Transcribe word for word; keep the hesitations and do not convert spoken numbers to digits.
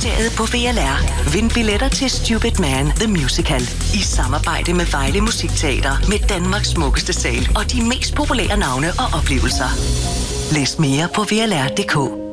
Sommermysteriet på V L R. Vind billetter til Stupid Man The Musical i samarbejde med Vejle Musikteater med Danmarks smukkeste sal og de mest populære navne og oplevelser. Læs mere på V L R punktum d k.